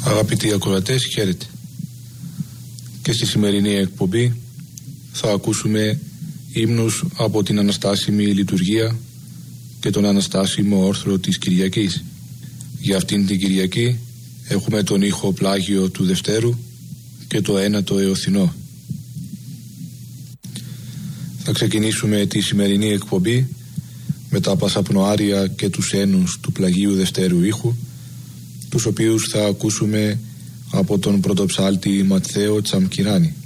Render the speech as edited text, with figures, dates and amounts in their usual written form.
Αγαπητοί ακροατές, χαίρετε. Και στη σημερινή εκπομπή θα ακούσουμε ύμνους από την Αναστάσιμη Λειτουργία και τον Αναστάσιμο Όρθρο της Κυριακής. Για αυτήν την Κυριακή έχουμε τον ήχο πλάγιο του Δευτέρου και το ένατο εωθινό. Θα ξεκινήσουμε τη σημερινή εκπομπή με τα πασαπνοάρια και τους ένους του πλαγίου Δευτέρου ήχου, τους οποίους θα ακούσουμε από τον πρωτοψάλτη Ματθαίο Τσαμκυράνη.